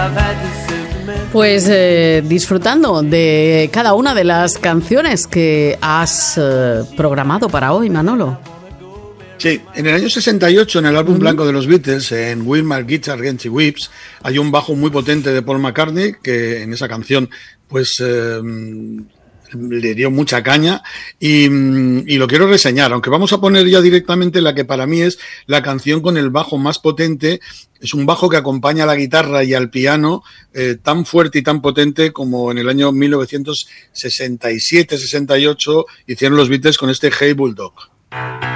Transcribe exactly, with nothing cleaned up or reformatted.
Pues eh, disfrutando de cada una de las canciones que has eh, programado para hoy, Manolo. Sí, en el año sesenta y ocho, en el álbum uh-huh. blanco de los Beatles, en Wilmar Guitar Gently Weeps, hay un bajo muy potente de Paul McCartney, que en esa canción pues eh, le dio mucha caña y, y lo quiero reseñar, aunque vamos a poner ya directamente la que para mí es la canción con el bajo más potente. Es un bajo que acompaña a la guitarra y al piano eh, tan fuerte y tan potente como en el año mil novecientos sesenta y siete sesenta y ocho hicieron los Beatles con este Hey Bulldog.